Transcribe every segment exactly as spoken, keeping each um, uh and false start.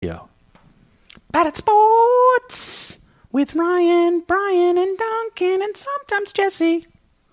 Yeah. Bad at Sports with Ryan, Brian, and Duncan, and sometimes Jesse.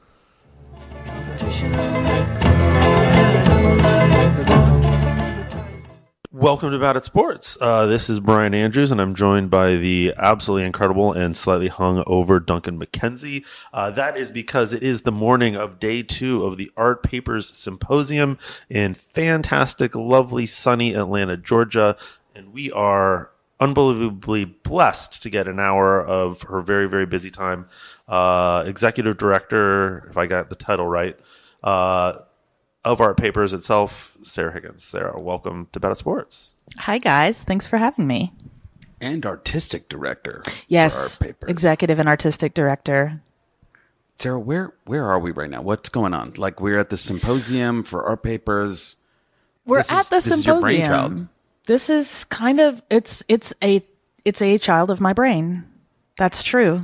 Welcome to Bad at Sports. Uh, this is Brian Andrews, and I'm joined by the absolutely incredible and slightly hung-over Duncan McKenzie. Uh, that is because it is the morning of day two of the Art Papers Symposium in fantastic, lovely, sunny Atlanta, Georgia, and we are unbelievably blessed to get an hour of her very, very busy time. Uh, executive director, if I got the title right, uh, of Art Papers itself, Sarah Higgins. Sarah, welcome to Bad at Sports. Hi, guys. Thanks for having me. And artistic director. Yes, for Art Papers. Executive and artistic director. Sarah, where where are we right now? What's going on? Like, we're at the symposium for Art Papers. We're This at is- the this is your symposium. brainchild. This is kind of it's it's a it's a child of my brain. That's true.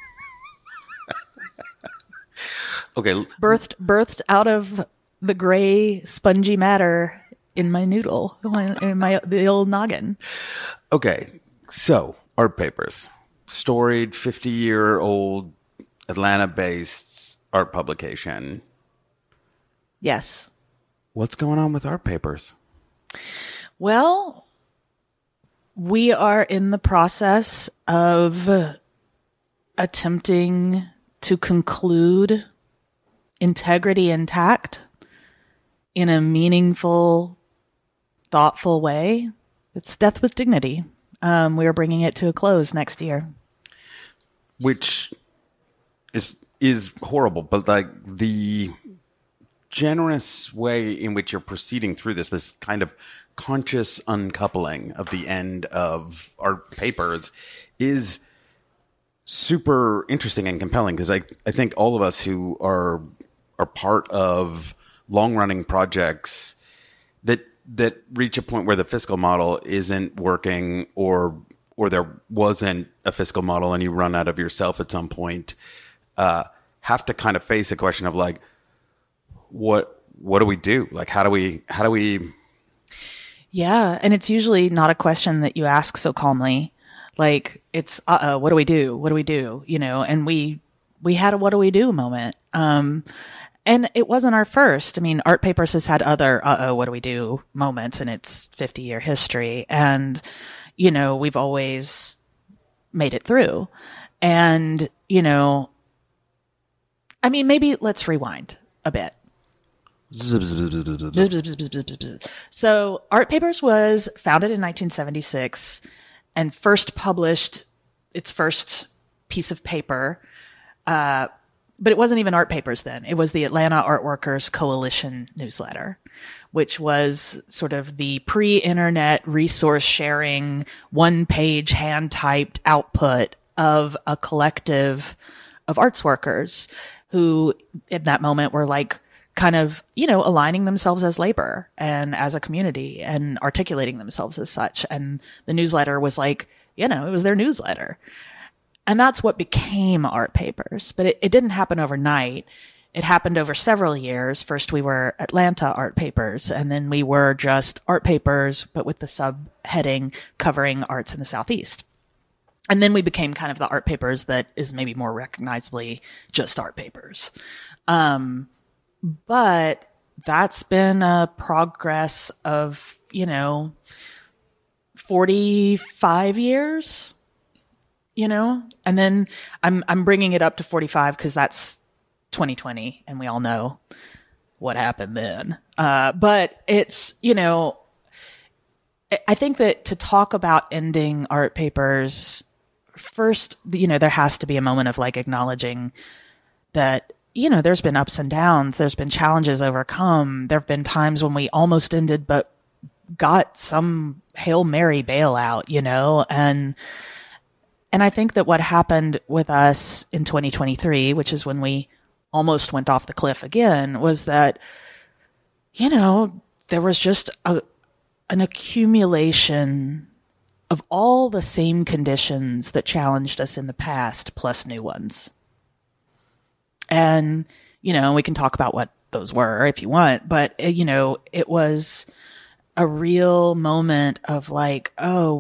Okay. Birthed birthed out of the gray spongy matter in my noodle, in my the old noggin. Okay. So, Art Papers. Storied fifty-year-old Atlanta-based art publication. Yes. What's going on with Art Papers? Well, we are in the process of attempting to conclude integrity intact in a meaningful, thoughtful way. It's death with dignity. Um, we are bringing it to a close next year. Which is is horrible, but like the generous way in which you're proceeding through this, this kind of conscious uncoupling of the end of Art Papers is super interesting and compelling, because I, I think all of us who are are part of long-running projects that that reach a point where the fiscal model isn't working, or or there wasn't a fiscal model and you run out of yourself at some point, uh, have to kind of face a question of like, what what do we do? Like, how do we how do we Yeah, and it's usually not a question that you ask so calmly. Like, it's, uh-oh, what do we do? What do we do? You know, and we we had a what do we do moment. Um, and it wasn't our first. I mean, Art Papers has had other uh-oh, what do we do moments in its fifty-year history. And, you know, we've always made it through. And, you know, I mean, maybe let's rewind a bit. So Art Papers was founded in nineteen seventy-six and first published its first piece of paper. Uh, but it wasn't even Art Papers then. It was the Atlanta Art Workers Coalition newsletter, which was sort of the pre-internet resource sharing, one-page hand-typed output of a collective of arts workers who in that moment were like, kind of, you know, aligning themselves as labor and as a community and articulating themselves as such. And the newsletter was like, you know, it was their newsletter. And that's what became Art Papers. But it, it didn't happen overnight. It happened over several years. First, we were Atlanta Art Papers, and then we were just Art Papers, but with the subheading covering arts in the Southeast. And then we became kind of the Art Papers that is maybe more recognizably just Art Papers. Um, But that's been a progress of, you know, forty-five years, you know, and then I'm, I'm bringing it up to forty-five because that's twenty twenty and we all know what happened then. Uh, but it's, you know, I think that to talk about ending Art Papers, first, you know, there has to be a moment of like acknowledging that, you know, there's been ups and downs. There's been challenges overcome. There have been times when we almost ended, but got some Hail Mary bailout, you know, and, and I think that what happened with us in twenty twenty-three, which is when we almost went off the cliff again, was that, you know, there was just a, an accumulation of all the same conditions that challenged us in the past, plus new ones. And, you know, we can talk about what those were if you want, but, you know, it was a real moment of like, oh,